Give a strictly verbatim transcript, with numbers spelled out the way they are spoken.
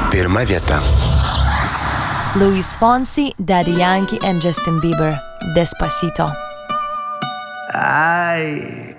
Pirma vieta. Luis Fonsi, Daddy Yankee and Justin Bieber, Despacito. Ay.